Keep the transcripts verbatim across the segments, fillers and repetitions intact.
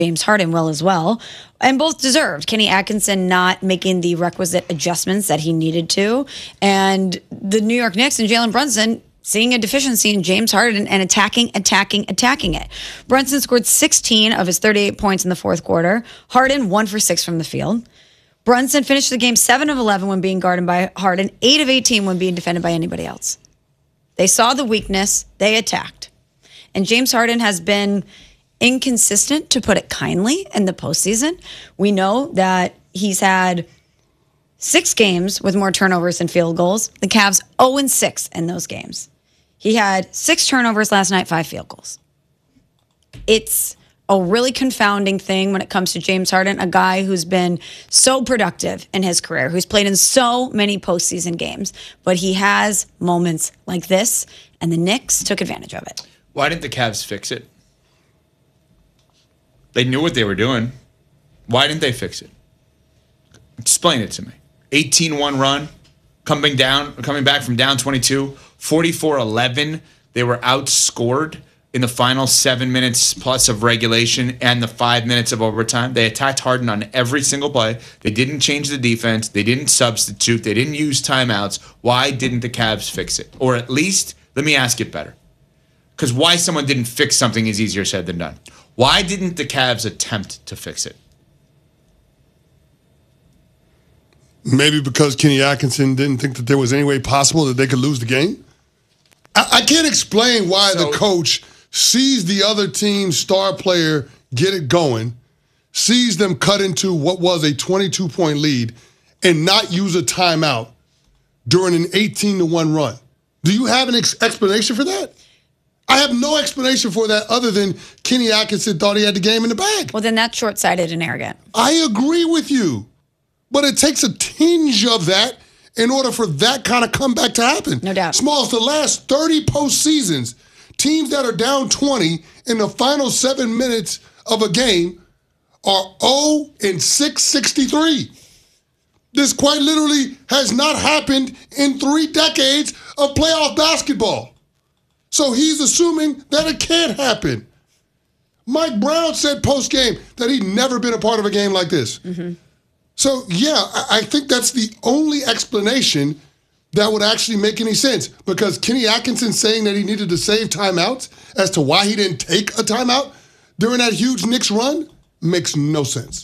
James Harden will as well, and both deserved. Kenny Atkinson not making the requisite adjustments that he needed to, and the New York Knicks and Jalen Brunson seeing a deficiency in James Harden and attacking, attacking, attacking it. Brunson scored sixteen of his thirty-eight points in the fourth quarter. Harden, one for six from the field. Brunson finished the game seven of eleven when being guarded by Harden, eight of eighteen when being defended by anybody else. They saw the weakness, they attacked. And James Harden has been inconsistent, to put it kindly, in the postseason. We know that he's had six games with more turnovers than field goals. The Cavs oh and six in those games. He had six turnovers last night, five field goals. It's a really confounding thing when it comes to James Harden, a guy who's been so productive in his career, who's played in so many postseason games, but he has moments like this, and the Knicks took advantage of it. Why didn't the Cavs fix it? They knew what they were doing. Why didn't they fix it? Explain it to me. eighteen one run, coming down, coming back from down twenty-two, forty-four eleven. They were outscored in the final seven minutes plus of regulation and the five minutes of overtime. They attacked Harden on every single play. They didn't change the defense. They didn't substitute. They didn't use timeouts. Why didn't the Cavs fix it? Or at least, let me ask it better. Because why someone didn't fix something is easier said than done. Why didn't the Cavs attempt to fix it? Maybe because Kenny Atkinson didn't think that there was any way possible that they could lose the game. I, I can't explain why so, the coach sees the other team's star player get it going, sees them cut into what was a twenty-two point lead, and not use a timeout during an eighteen to one run. Do you have an ex- explanation for that? I have no explanation for that other than Kenny Atkinson thought he had the game in the bag. Well, then that's short-sighted and arrogant. I agree with you. But it takes a tinge of that in order for that kind of comeback to happen. No doubt. Smalls, the last thirty postseasons, teams that are down twenty in the final seven minutes of a game are oh and six sixty-three. This quite literally has not happened in three decades of playoff basketball. So he's assuming that it can't happen. Mike Brown said post-game that he'd never been a part of a game like this. Mm-hmm. So, yeah, I think that's the only explanation that would actually make any sense, because Kenny Atkinson saying that he needed to save timeouts as to why he didn't take a timeout during that huge Knicks run makes no sense.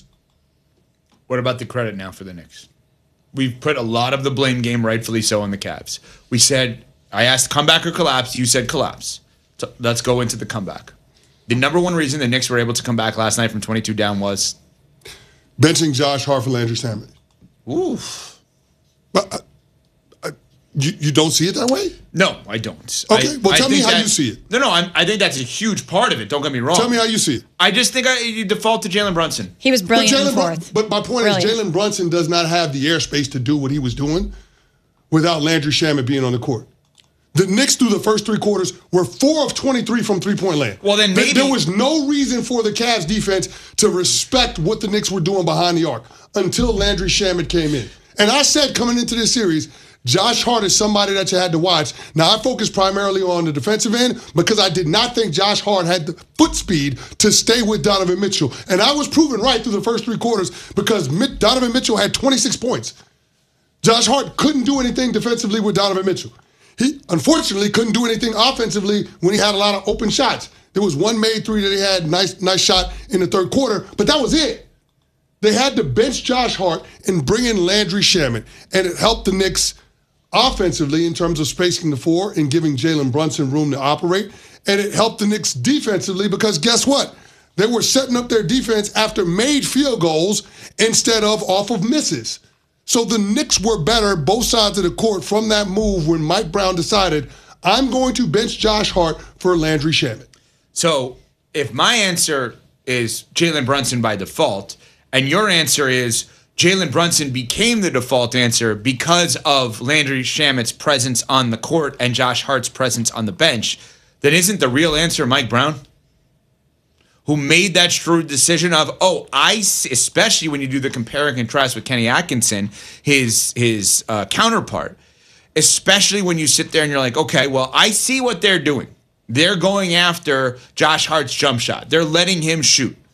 What about the credit now for the Knicks? We've put a lot of the blame game, rightfully so, on the Cavs. We said, I asked comeback or collapse. You said collapse. So let's go into the comeback. The number one reason the Knicks were able to come back last night from twenty-two down was benching Josh Hart for Landry Shamet. Oof. But uh, uh, you, you don't see it that way? No, I don't. Okay, I, well, tell I me how that, you see it. No, no, I'm, I think that's a huge part of it. Don't get me wrong. Tell me how you see it. I just think I, you default to Jalen Brunson. He was brilliant but in the fourth. But my point brilliant. is Jalen Brunson does not have the airspace to do what he was doing without Landry Shamet being on the court. The Knicks, through the first three quarters, were four of twenty-three from three-point land. Well, then maybe... There, there was no reason for the Cavs defense to respect what the Knicks were doing behind the arc until Landry Shamet came in. And I said coming into this series, Josh Hart is somebody that you had to watch. Now, I focused primarily on the defensive end because I did not think Josh Hart had the foot speed to stay with Donovan Mitchell. And I was proven right through the first three quarters because Donovan Mitchell had twenty-six points. Josh Hart couldn't do anything defensively with Donovan Mitchell. He, unfortunately, couldn't do anything offensively when he had a lot of open shots. There was one made three that he had, nice nice shot in the third quarter, but that was it. They had to bench Josh Hart and bring in Landry Shamet, and it helped the Knicks offensively in terms of spacing the floor and giving Jalen Brunson room to operate, and it helped the Knicks defensively because guess what? They were setting up their defense after made field goals instead of off of misses. So the Knicks were better, both sides of the court, from that move when Mike Brown decided, I'm going to bench Josh Hart for Landry Shamet. So if my answer is Jalen Brunson by default, and your answer is Jalen Brunson became the default answer because of Landry Shamet's presence on the court and Josh Hart's presence on the bench, then isn't the real answer Mike Brown? Who made that shrewd decision of, oh, I see, especially when you do the compare and contrast with Kenny Atkinson, his his uh, counterpart, especially when you sit there and you're like, okay, well, I see what they're doing. They're going after Josh Hart's jump shot. They're letting him shoot.